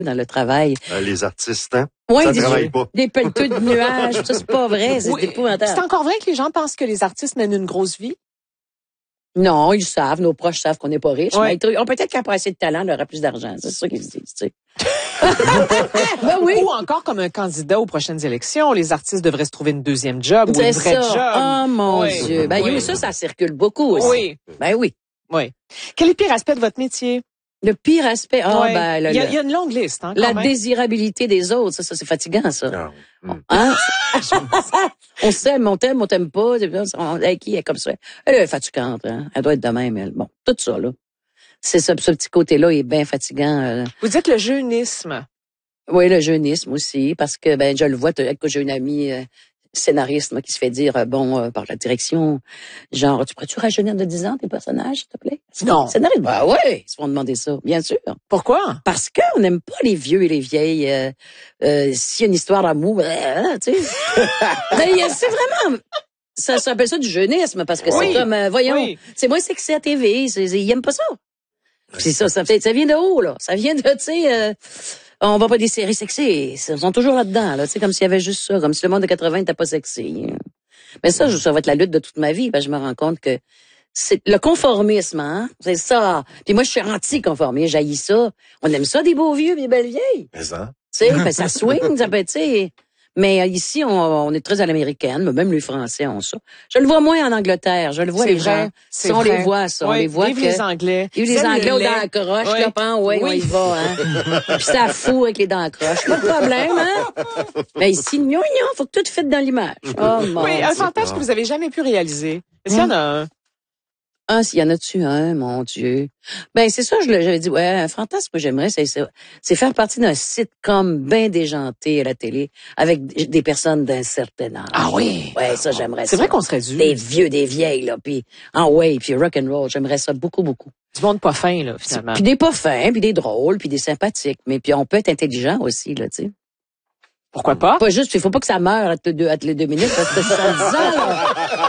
dans le travail. Les artistes, hein? Oui, ça travaille pas. Des pelleteux de nuages, ça, c'est pas vrai, c'est épouvantable. C'est encore vrai que les gens pensent que les artistes mènent une grosse vie? Non, ils savent, nos proches savent qu'on n'est pas riches. Ouais. Mais on peut-être qu'à pas assez de talent, on aura plus d'argent. C'est ça qu'ils se disent, tu sais. Ben oui. Ou encore comme un candidat aux prochaines élections, les artistes devraient se trouver une deuxième job ou une vraie job. Oh mon Dieu. Ben oui, ça circule beaucoup aussi. Oui. Ben oui. Oui. Quel est le pire aspect de votre métier? Le pire aspect, il y a une longue liste, hein, la désirabilité des autres, ça c'est fatigant, ça. Hein? On s'aime, on t'aime pas, qui est comme ça. Elle est fatigante, hein? Elle doit être de même, elle. Bon, tout ça, là. C'est ça, ce petit côté-là est bien fatigant. Vous dites le jeunisme. Oui, le jeunisme aussi, parce que, je le vois, que j'ai une amie, scénariste, moi, qui se fait dire, par la direction, genre, tu pourrais-tu rajeunir de 10 ans tes personnages, s'il te plaît? Non. Scénariste, ouais, ils se font demander ça, bien sûr. Pourquoi? Parce qu'on n'aime pas les vieux et les vieilles. S'il y a une histoire d'amour, tu sais. C'est vraiment... Ça s'appelle ça du jeunisme, parce que c'est comme, voyons, c'est moins sexy à TV, ils aiment pas ça. Puis ça vient de haut, là. Ça vient de, tu sais... on va pas des séries sexy, ils sont toujours là-dedans, là, tu sais, comme s'il y avait juste ça, comme si le monde de 80 n'était pas sexy. Mais ça va être la lutte de toute ma vie, parce que je me rends compte que c'est le conformisme, hein, c'est ça. Puis moi, je suis anti-conformiste, j'haïs ça. On aime ça, des beaux vieux, des belles vieilles. Mais ça. Tu sais, ça swing, ça peut, tu sais. Mais ici, on est très à l'américaine, mais même les Français ont ça. Je le vois moins en Angleterre. Je le vois, les gens. C'est on vrai. les voit, ça. On les voit vive les Anglais. Vive les Anglais aux dents croches, là, on y va, hein. Puis ça fout avec les dents croches. Pas de problème, hein. Mais ici, faut que tout fitte dans l'image. Oh, mon Oui, un fantasme que vous avez jamais pu réaliser. Est-ce qu'il y en a un? S'il y en a-tu un, mon Dieu? C'est ça, j'avais dit, un fantasme que j'aimerais, c'est faire partie d'un sitcom bien déjanté à la télé, avec des personnes d'un certain âge. Ah oui? Ouais, ça, j'aimerais ça. C'est vrai qu'on serait dû. Des vieux, des vieilles, là, puis puis rock'n'roll, j'aimerais ça beaucoup, beaucoup. Du monde pas fin, là, finalement. Puis des pas fins, puis des drôles, puis des sympathiques, mais puis on peut être intelligent aussi, là, tu sais. Pourquoi pas? Pas juste, il faut pas que ça meure à les 2 minutes, parce que c'est disant, là.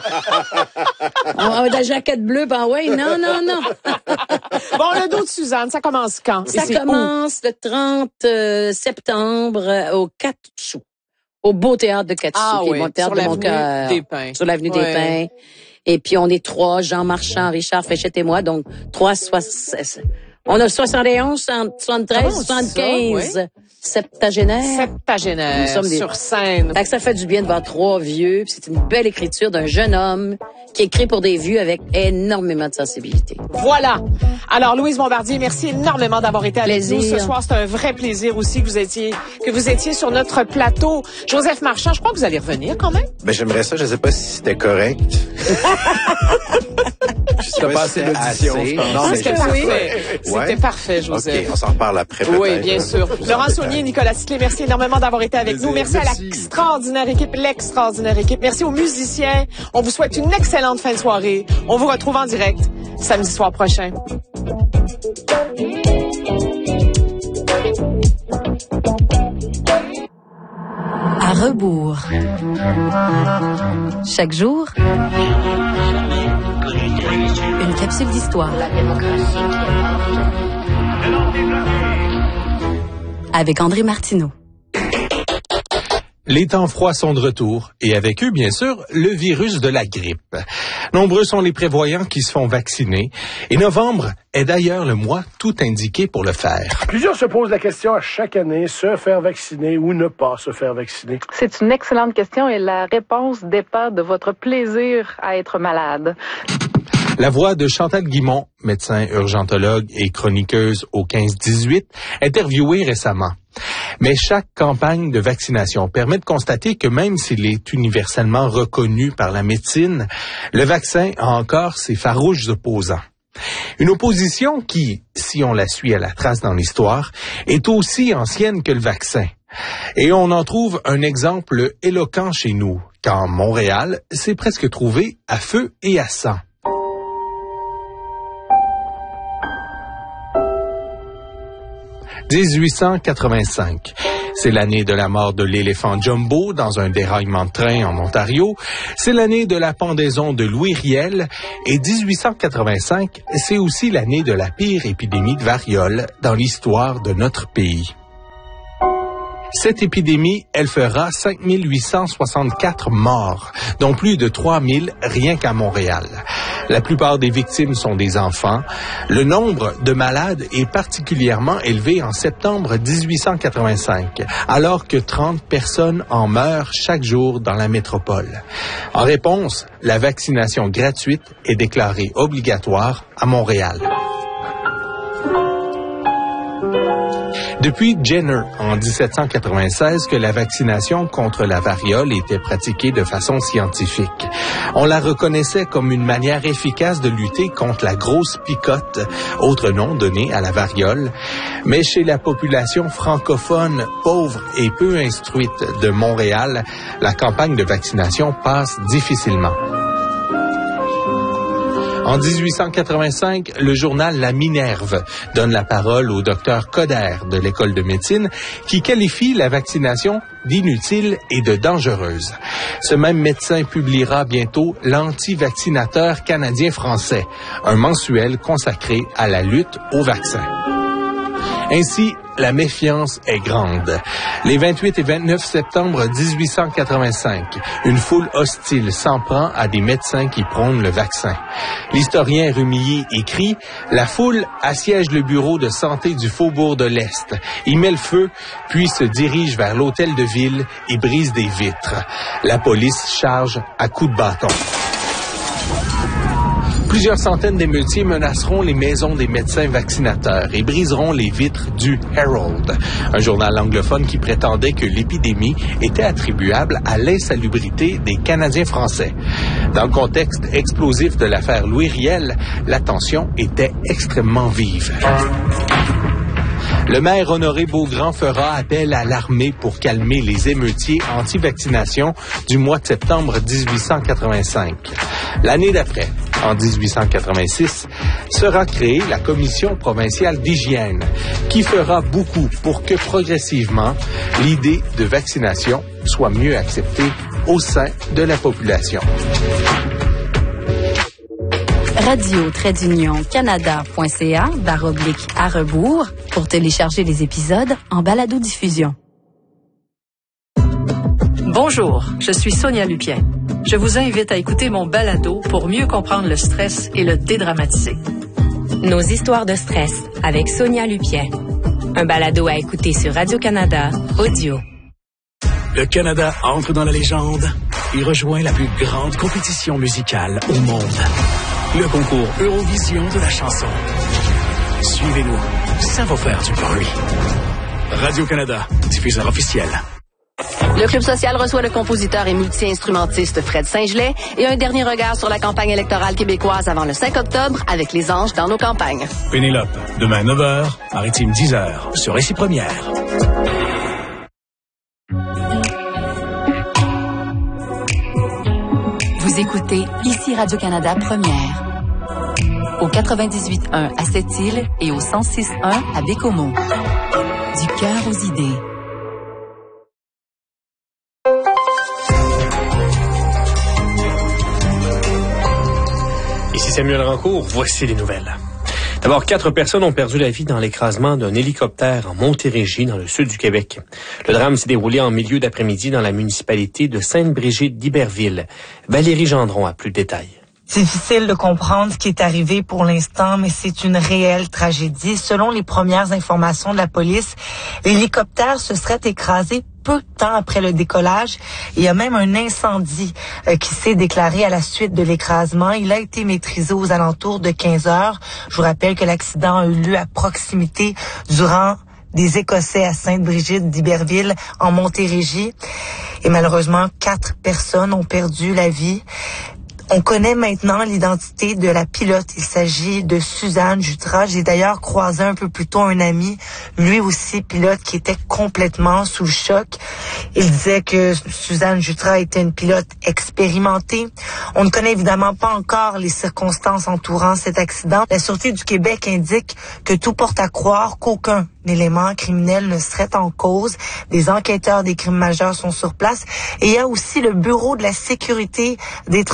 On a la jaquette bleue, non. Bon, le dos de Suzanne, ça commence quand? Ça commence le 30 septembre au 4 sous. Au Beau Théâtre de Katsu, qui est mon théâtre de mon cœur. Sur l'avenue des Pins. Et puis, on est 3, Jean Marchand, Richard Fréchette et moi, donc 3, on a 71, 73, 75 septagénaires. Septagénaires, sur scène. Fait que ça fait du bien de voir 3 vieux, puis c'est une belle écriture d'un jeune homme qui écrit pour des vieux avec énormément de sensibilité. Voilà. Alors, Louise Bombardier, merci énormément d'avoir été avec nous ce soir. C'est un vrai plaisir aussi que vous étiez sur notre plateau. Joseph Marchand, je crois que vous allez revenir quand même. J'aimerais ça, je sais pas si c'était correct. Je sais pas si c'était l'audition. Non, c'était parfait. C'était parfait, Joseph. OK, on s'en reparle après peut-être. Oui, bien sûr. Laurent Saunier et Nicolas Sisley, merci énormément d'avoir été avec nous. Merci à l'extraordinaire équipe. Merci aux musiciens. On vous souhaite une excellente fin de soirée. On vous retrouve en direct samedi soir prochain. À rebours. Chaque jour, une capsule d'histoire. Avec André Martineau. Les temps froids sont de retour, et avec eux, bien sûr, le virus de la grippe. Nombreux sont les prévoyants qui se font vacciner, et novembre est d'ailleurs le mois tout indiqué pour le faire. Plusieurs se posent la question à chaque année, se faire vacciner ou ne pas se faire vacciner. C'est une excellente question et la réponse dépend de votre plaisir à être malade. La voix de Chantal Guimont, médecin urgentologue et chroniqueuse au 15-18, interviewée récemment. Mais chaque campagne de vaccination permet de constater que même s'il est universellement reconnu par la médecine, le vaccin a encore ses farouches opposants. Une opposition qui, si on la suit à la trace dans l'histoire, est aussi ancienne que le vaccin. Et on en trouve un exemple éloquent chez nous, quand Montréal s'est presque trouvé à feu et à sang. « 1885. C'est l'année de la mort de l'éléphant Jumbo dans un déraillement de train en Ontario. C'est l'année de la pendaison de Louis Riel. Et 1885, c'est aussi l'année de la pire épidémie de variole dans l'histoire de notre pays. Cette épidémie, elle fera 5864 morts, dont plus de 3000 rien qu'à Montréal. La plupart des victimes sont des enfants. Le nombre de malades est particulièrement élevé en septembre 1885, alors que 30 personnes en meurent chaque jour dans la métropole. En réponse, la vaccination gratuite est déclarée obligatoire à Montréal. Depuis Jenner, en 1796, que la vaccination contre la variole était pratiquée de façon scientifique. On la reconnaissait comme une manière efficace de lutter contre la grosse picote, autre nom donné à la variole. Mais chez la population francophone pauvre et peu instruite de Montréal, la campagne de vaccination passe difficilement. En 1885, le journal La Minerve donne la parole au docteur Coder de l'École de médecine qui qualifie la vaccination d'inutile et de dangereuse. Ce même médecin publiera bientôt l'Anti-vaccinateur canadien-français, un mensuel consacré à la lutte au vaccin. Ainsi, la méfiance est grande. Les 28 et 29 septembre 1885, une foule hostile s'en prend à des médecins qui prônent le vaccin. L'historien Rumilly écrit « La foule assiège le bureau de santé du faubourg de l'Est, y met le feu, puis se dirige vers l'hôtel de ville et brise des vitres. La police charge à coups de bâton. » Plusieurs centaines d'émeutiers menaceront les maisons des médecins vaccinateurs et briseront les vitres du Herald, un journal anglophone qui prétendait que l'épidémie était attribuable à l'insalubrité des Canadiens français. Dans le contexte explosif de l'affaire Louis Riel, la tension était extrêmement vive. Le maire Honoré Beaugrand fera appel à l'armée pour calmer les émeutiers anti-vaccination du mois de septembre 1885. L'année d'après, en 1886, sera créée la Commission provinciale d'hygiène, qui fera beaucoup pour que progressivement, l'idée de vaccination soit mieux acceptée au sein de la population. radio-canada.ca/à-rebours pour télécharger les épisodes en balado-diffusion. Bonjour, je suis Sonia Lupien. Je vous invite à écouter mon balado pour mieux comprendre le stress et le dédramatiser. Nos histoires de stress avec Sonia Lupien. Un balado à écouter sur Radio-Canada Audio. Le Canada entre dans la légende et rejoint la plus grande compétition musicale au monde. Le concours Eurovision de la chanson. Suivez-nous, ça va faire du bruit. Radio-Canada, diffuseur officiel. Le Club social reçoit le compositeur et multi-instrumentiste Fred Saint-Gelais et un dernier regard sur la campagne électorale québécoise avant le 5 octobre avec Les Anges dans nos campagnes. Pénélope, demain 9h, Maritime 10h, sur Récit Première. Vous écoutez ici Radio-Canada Première. Au 98.1 à Sept-Îles et au 106.1 à Bécomo. Du cœur aux idées. Ici Samuel Rancourt, voici les nouvelles. D'abord, 4 personnes ont perdu la vie dans l'écrasement d'un hélicoptère en Montérégie, dans le sud du Québec. Le drame s'est déroulé en milieu d'après-midi dans la municipalité de Sainte-Brigitte d'Iberville. Valérie Gendron a plus de détails. C'est difficile de comprendre ce qui est arrivé pour l'instant, mais c'est une réelle tragédie. Selon les premières informations de la police, l'hélicoptère se serait écrasé peu de temps après le décollage. Il y a même un incendie qui s'est déclaré à la suite de l'écrasement. Il a été maîtrisé aux alentours de 15 heures. Je vous rappelle que l'accident a eu lieu à proximité du rang des Écossais à Sainte-Brigitte d'Iberville en Montérégie. Et malheureusement, 4 personnes ont perdu la vie. On connaît maintenant l'identité de la pilote. Il s'agit de Suzanne Jutras. J'ai d'ailleurs croisé un peu plus tôt un ami, lui aussi pilote, qui était complètement sous le choc. Il disait que Suzanne Jutras était une pilote expérimentée. On ne connaît évidemment pas encore les circonstances entourant cet accident. La Sûreté du Québec indique que tout porte à croire qu'aucun élément criminel ne serait en cause. Des enquêteurs des crimes majeurs sont sur place. Et il y a aussi le Bureau de la sécurité des transports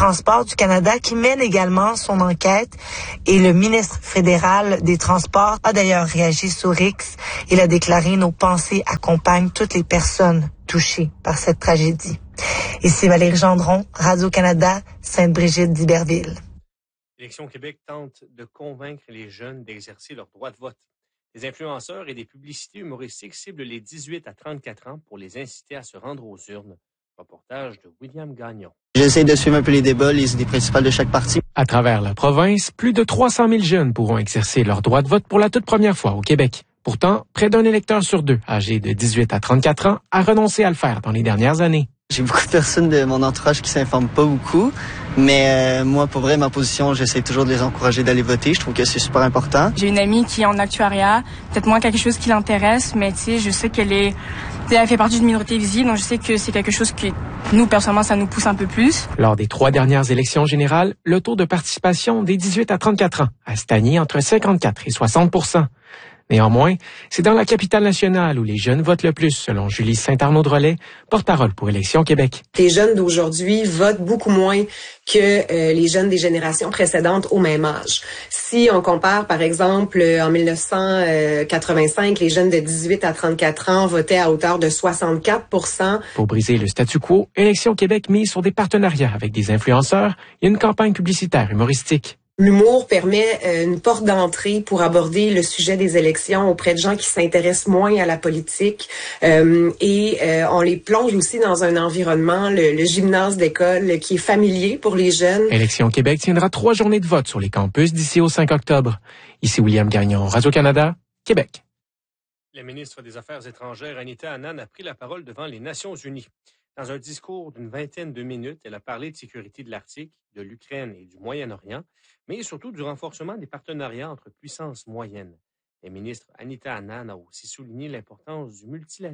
du Canada qui mène également son enquête et le ministre fédéral des Transports a d'ailleurs réagi sur X. Il a déclaré « Nos pensées accompagnent toutes les personnes touchées par cette tragédie ». Ici Valérie Gendron, Radio-Canada, Sainte-Brigitte d'Iberville. Élections Québec tente de convaincre les jeunes d'exercer leur droit de vote. Des influenceurs et des publicités humoristiques ciblent les 18 à 34 ans pour les inciter à se rendre aux urnes. Reportage de William Gagnon. J'essaie de suivre un peu les débats, les idées principales de chaque parti. À travers la province, plus de 300 000 jeunes pourront exercer leur droit de vote pour la toute première fois au Québec. Pourtant, près d'un électeur sur deux, âgé de 18 à 34 ans, a renoncé à le faire dans les dernières années. J'ai beaucoup de personnes de mon entourage qui s'informent pas beaucoup, mais moi, pour vrai, ma position, j'essaie toujours de les encourager d'aller voter. Je trouve que c'est super important. J'ai une amie qui est en actuariat, peut-être moins quelque chose qui l'intéresse, mais tu sais, je sais elle fait partie d'une minorité visible, donc je sais que c'est quelque chose que nous, personnellement, ça nous pousse un peu plus. Lors des 3 dernières élections générales, le taux de participation des 18 à 34 ans a stagné entre 54 et 60 %. Néanmoins, c'est dans la capitale nationale où les jeunes votent le plus, selon Julie Saint-Arnaud-de-Relais, porte-parole pour Élections Québec. Les jeunes d'aujourd'hui votent beaucoup moins que les jeunes des générations précédentes au même âge. Si on compare, par exemple, en 1985, les jeunes de 18 à 34 ans votaient à hauteur de 64 %. Pour briser le statu quo, Élections Québec mise sur des partenariats avec des influenceurs et une campagne publicitaire humoristique. L'humour permet une porte d'entrée pour aborder le sujet des élections auprès de gens qui s'intéressent moins à la politique et on les plonge aussi dans un environnement, le gymnase d'école, qui est familier pour les jeunes. Élections Québec tiendra 3 journées de vote sur les campus d'ici au 5 octobre. Ici William Gagnon, Radio-Canada, Québec. La ministre des Affaires étrangères, Anita Anand, a pris la parole devant les Nations unies. Dans un discours d'une vingtaine de minutes, elle a parlé de sécurité de l'Arctique, de l'Ukraine et du Moyen-Orient, mais surtout du renforcement des partenariats entre puissances moyennes. La ministre Anita Anand a aussi souligné l'importance du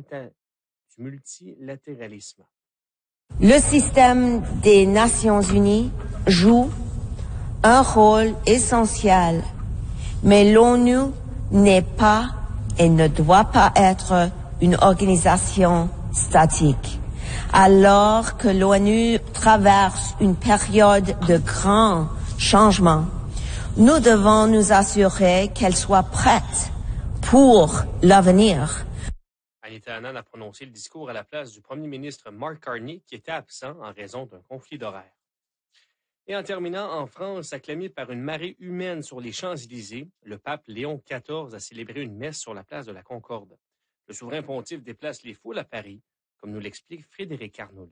multilatéralisme. Le système des Nations unies joue un rôle essentiel, mais l'ONU n'est pas et ne doit pas être une organisation statique. Alors que l'ONU traverse une période de grands changements, nous devons nous assurer qu'elle soit prête pour l'avenir. Anita Anand a prononcé le discours à la place du premier ministre Mark Carney, qui était absent en raison d'un conflit d'horaire. Et en terminant, en France, acclamé par une marée humaine sur les Champs-Élysées, le pape Léon XIV a célébré une messe sur la place de la Concorde. Le souverain pontife déplace les foules à Paris, comme nous l'explique Frédéric Arnould.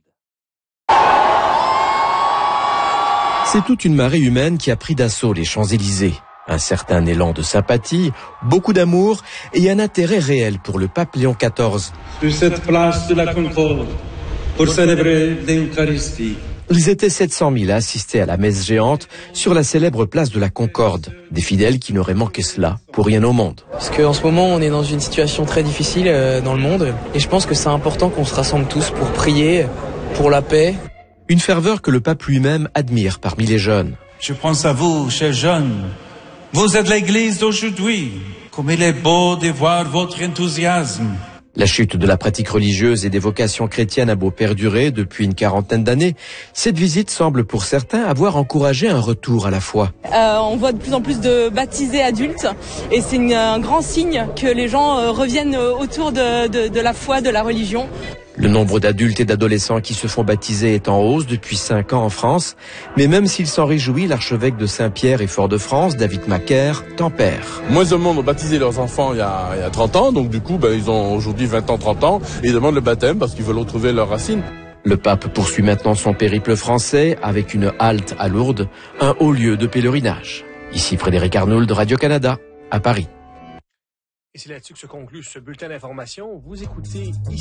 C'est toute une marée humaine qui a pris d'assaut les Champs-Élysées. Un certain élan de sympathie, beaucoup d'amour et un intérêt réel pour le pape Léon XIV. Sur cette place de la Concorde, pour célébrer l'Eucharistie. Ils étaient 700 000 à assister à la messe géante sur la célèbre place de la Concorde. Des fidèles qui n'auraient manqué cela pour rien au monde. Parce qu'en ce moment, on est dans une situation très difficile dans le monde. Et je pense que c'est important qu'on se rassemble tous pour prier pour la paix. Une ferveur que le pape lui-même admire parmi les jeunes. Je pense à vous, chers jeunes. Vous êtes l'Église d'aujourd'hui. Comme il est beau de voir votre enthousiasme. La chute de la pratique religieuse et des vocations chrétiennes a beau perdurer depuis une quarantaine d'années, cette visite semble pour certains avoir encouragé un retour à la foi. On voit de plus en plus de baptisés adultes et c'est un grand signe que les gens reviennent autour de la foi, de la religion. Le nombre d'adultes et d'adolescents qui se font baptiser est en hausse depuis 5 ans en France, mais même s'il s'en réjouit, l'archevêque de Saint-Pierre et Fort-de-France, David Macaire, tempère. Moins de monde ont baptisé leurs enfants il y a 30 ans, donc du coup, ils ont aujourd'hui 20 ans, 30 ans, et ils demandent le baptême parce qu'ils veulent retrouver leurs racines. Le pape poursuit maintenant son périple français avec une halte à Lourdes, un haut lieu de pèlerinage. Ici Frédéric Arnould de Radio-Canada, à Paris. Et c'est là-dessus que se conclut ce bulletin d'information. Vous écoutez ici.